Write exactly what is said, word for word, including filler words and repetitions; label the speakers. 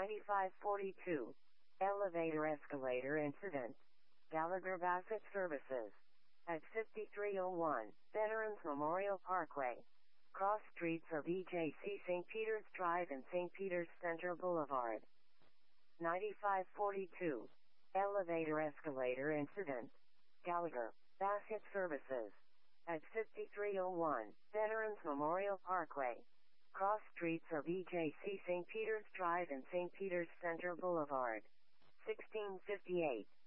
Speaker 1: ninety-five forty-two. Elevator escalator incident. Gallagher Bassett Services. At fifty-three oh one, Veterans Memorial Parkway. Cross streets are B J C Saint Peter's Drive and Saint Peter's Center Boulevard. ninety-five forty-two. Elevator escalator incident. Gallagher Bassett Services. At fifty-three oh one, Veterans Memorial Parkway. Cross streets are B J C Saint Peter's Drive and Saint Peter's Center Boulevard. sixteen fifty-eight.